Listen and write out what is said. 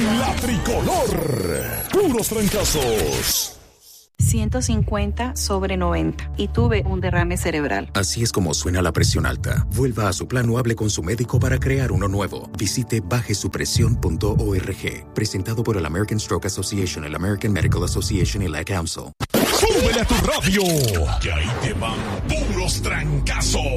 La Tricolor. Puros trancazos. 150/90 y tuve un derrame cerebral. Así es como suena la presión alta. Vuelva a su plan o hable con su médico para crear uno nuevo. Visite bajesupresión.org. Presentado por el American Stroke Association, el American Medical Association y la Council. ¡Súbele a tu radio! Que ahí te van puros trancazos.